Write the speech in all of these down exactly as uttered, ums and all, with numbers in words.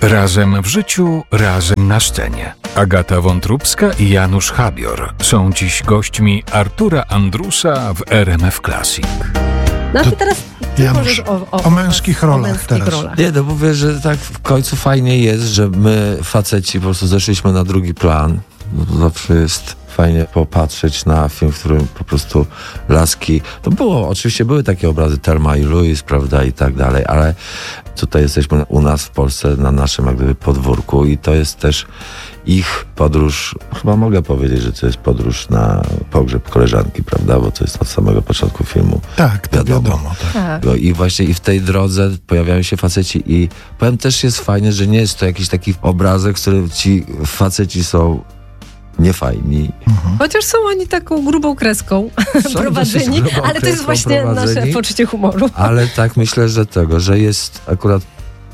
Razem w życiu, razem na scenie. Agata Wątróbska i Janusz Habior są dziś gośćmi Artura Andrusa w R M F Classic. No a ty teraz ty Janusz, możesz o, o, o męskich o rolach męskich teraz. rolach. Nie, no mówię, że tak w końcu fajnie jest, że my, faceci, po prostu zeszliśmy na drugi plan. Bo to zawsze jest fajnie popatrzeć na film, w którym po prostu laski... To było, oczywiście były takie obrazy Thelma i Louise, prawda, i tak dalej, ale tutaj jesteśmy u nas w Polsce, na naszym jak gdyby podwórku i to jest też ich podróż, chyba mogę powiedzieć, że to jest podróż na pogrzeb koleżanki, prawda, bo to jest od samego początku filmu. Tak, to wiadomo. wiadomo. Tak. Tak. No i właśnie i w tej drodze pojawiają się faceci i powiem też jest fajne, że nie jest to jakiś taki obrazek, w którym ci faceci są niefajni. Mhm. Chociaż są oni taką grubą kreską Są prowadzeni, dosyć grubą ale to jest kreską właśnie prowadzeni. nasze poczucie humoru. Ale tak myślę, że tego, że jest akurat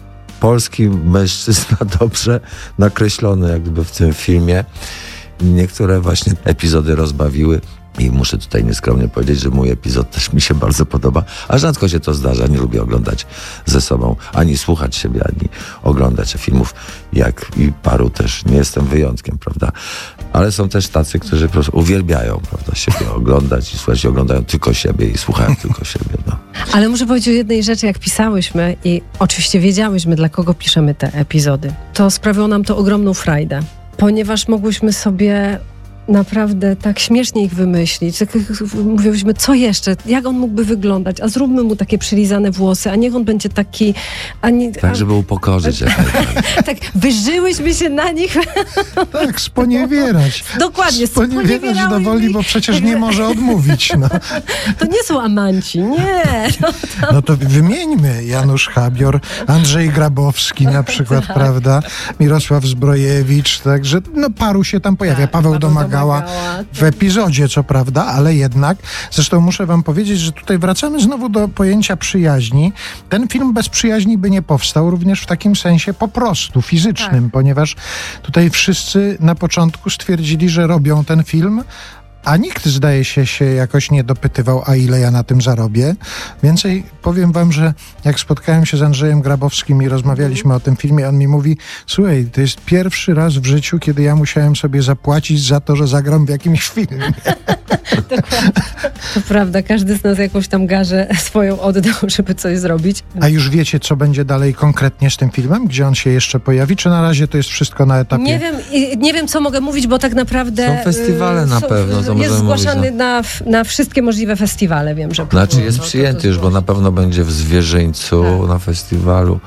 polski mężczyzna dobrze nakreślony jak gdyby w tym filmie. Niektóre właśnie epizody rozbawiły i muszę tutaj nieskromnie powiedzieć, że mój epizod też mi się bardzo podoba, a rzadko się to zdarza. Nie lubię oglądać ze sobą, ani słuchać siebie, ani oglądać filmów, jak i paru też. Nie jestem wyjątkiem, prawda? Ale są też tacy, którzy po prostu uwielbiają, prawda, siebie oglądać i słuchać, i oglądają tylko siebie i słuchają tylko siebie, no. Ale muszę powiedzieć o jednej rzeczy, jak pisałyśmy i oczywiście wiedziałyśmy, dla kogo piszemy te epizody. To sprawiło nam to ogromną frajdę, ponieważ mogłyśmy sobie naprawdę tak śmiesznie ich wymyślić. Tak, mówiłyśmy, co jeszcze? Jak on mógłby wyglądać? A zróbmy mu takie przylizane włosy, a niech on będzie taki... A nie, Tak, a, żeby upokorzyć. Jak najbardziej. tak, wyżyłyśmy się na nich. Tak, sponiewierać. Dokładnie, Sponiewierać do sponiewierały woli, ich. bo przecież nie może odmówić. No, To nie są amanci, nie. No, no to wymieńmy. Janusz Habior, Andrzej Grabowski na przykład, prawda? Mirosław Zbrojewicz, także no paru się tam pojawia. Tak, Paweł Paweł Domagała Domagała, w epizodzie, co prawda, ale jednak. Zresztą muszę wam powiedzieć, że tutaj wracamy znowu do pojęcia przyjaźni. Ten film bez przyjaźni by nie powstał, również w takim sensie po prostu fizycznym, Tak. ponieważ tutaj wszyscy na początku stwierdzili, że robią ten film, a nikt, zdaje się, się jakoś nie dopytywał, a ile ja na tym zarobię. Więcej powiem wam, że jak spotkałem się z Andrzejem Grabowskim i rozmawialiśmy o tym filmie, on mi mówi, słuchaj, to jest pierwszy raz w życiu, kiedy ja musiałem sobie zapłacić za to, że zagram w jakimś filmie. dokładnie. To prawda, każdy z nas jakąś tam garzę swoją oddał, żeby coś zrobić. A już wiecie, co będzie dalej konkretnie z tym filmem? Gdzie on się jeszcze pojawi? Czy na razie to jest wszystko na etapie? Nie wiem, i- nie wiem, co mogę mówić, bo tak naprawdę... Są festiwale y, na są- pewno, to jest możemy zgłaszany mówić, na, na wszystkie możliwe festiwale, wiem, że... Znaczy jest no, to- przyjęty to już, bo na pewno będzie w Zwierzyńcu Tak. na festiwalu.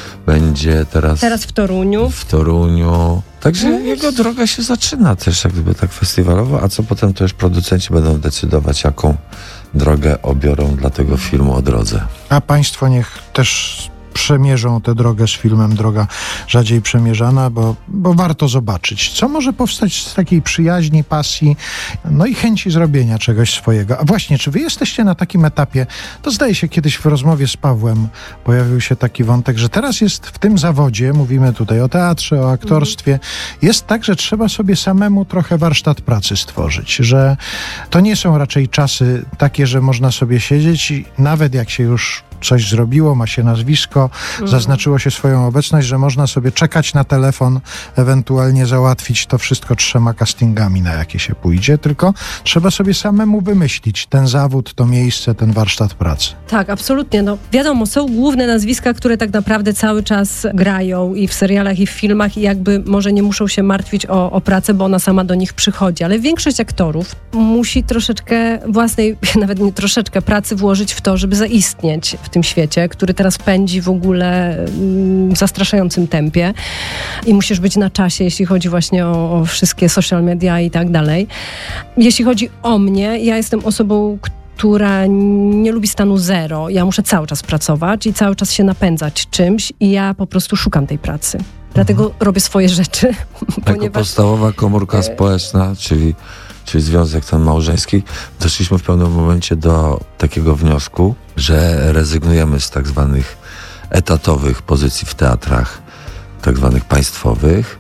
Będzie teraz, Teraz w Toruniu. w Toruniu. Także No, jego droga się zaczyna też jak gdyby tak festiwalowo, a co potem to już producenci będą decydować, jaką drogę obiorą dla tego filmu o drodze. A państwo niech też przemierzą tę drogę z filmem Droga rzadziej przemierzana, bo, bo warto zobaczyć, co może powstać z takiej przyjaźni, pasji, no i chęci zrobienia czegoś swojego. A właśnie, czy wy jesteście na takim etapie, to zdaje się kiedyś w rozmowie z Pawłem pojawił się taki wątek, że teraz jest w tym zawodzie, mówimy tutaj o teatrze, o aktorstwie, jest tak, że trzeba sobie samemu trochę warsztat pracy stworzyć, że to nie są raczej czasy takie, że można sobie siedzieć i nawet jak się już coś zrobiło, ma się nazwisko, zaznaczyło się swoją obecność, że można sobie czekać na telefon, ewentualnie załatwić to wszystko trzema castingami, na jakie się pójdzie, tylko trzeba sobie samemu wymyślić ten zawód, to miejsce, ten warsztat pracy. Tak, absolutnie. No, wiadomo, są główne nazwiska, które tak naprawdę cały czas grają i w serialach, i w filmach i jakby może nie muszą się martwić o, o pracę, bo ona sama do nich przychodzi, ale większość aktorów musi troszeczkę własnej, nawet nie troszeczkę, pracy włożyć w to, żeby zaistnieć w tym świecie, który teraz pędzi w ogóle mm, w zastraszającym tempie i musisz być na czasie, jeśli chodzi właśnie o, o wszystkie social media i tak dalej. Jeśli chodzi o mnie, ja jestem osobą, która nie lubi stanu zero. Ja muszę cały czas pracować i cały czas się napędzać czymś i ja po prostu szukam tej pracy. Dlatego robię swoje rzeczy, Jako ponieważ... podstawowa komórka społeczna, czyli, czyli związek ten małżeński, doszliśmy w pewnym momencie do takiego wniosku, że rezygnujemy z tak zwanych etatowych pozycji w teatrach, tak zwanych państwowych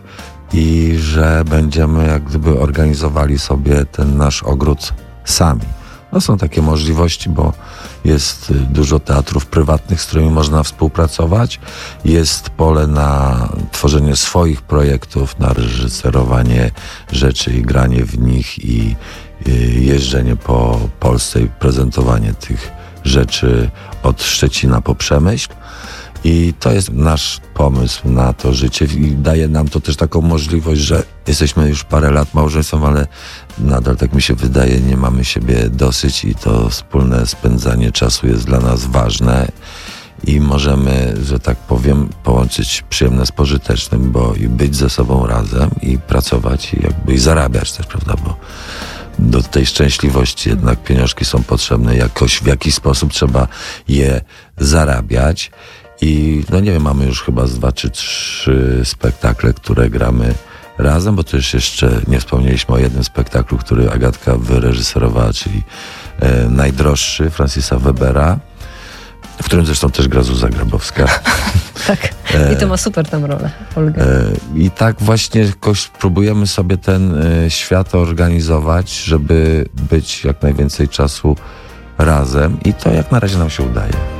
i że będziemy jak gdyby organizowali sobie ten nasz ogród sami. No są takie możliwości, bo jest dużo teatrów prywatnych, z którymi można współpracować. Jest pole na tworzenie swoich projektów, na reżyserowanie rzeczy i granie w nich i jeżdżenie po Polsce i prezentowanie tych rzeczy od Szczecina po Przemyśl. I to jest nasz pomysł na to życie i daje nam to też taką możliwość, że jesteśmy już parę lat małżeństwem, ale nadal, tak mi się wydaje, nie mamy siebie dosyć i to wspólne spędzanie czasu jest dla nas ważne i możemy, że tak powiem, połączyć przyjemne z pożytecznym, bo i być ze sobą razem i pracować i jakby i zarabiać też, prawda, bo do tej szczęśliwości jednak pieniążki są potrzebne, jakoś w jakiś sposób trzeba je zarabiać. I no nie wiem, mamy już chyba z dwa czy trzy spektakle, które gramy razem, bo to już jeszcze nie wspomnieliśmy o jednym spektaklu, który Agatka wyreżyserowała, czyli e, Najdroższy Francisa Webera, w którym zresztą też gra Zuza Grabowska. Tak, i to ma super tam rolę, Olga. E, I tak właśnie jakoś próbujemy sobie ten e, świat organizować, żeby być jak najwięcej czasu razem i to jak na razie nam się udaje.